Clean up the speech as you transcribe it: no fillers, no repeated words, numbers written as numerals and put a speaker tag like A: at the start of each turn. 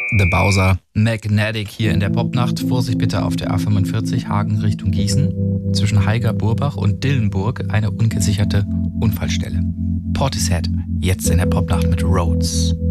A: The Bowser, Magnetic hier in der Popnacht. Vorsicht bitte auf der A45 Hagen Richtung Gießen. Zwischen Heiger-Burbach und Dillenburg eine ungesicherte Unfallstelle. Portishead, jetzt in der Popnacht mit Rhodes.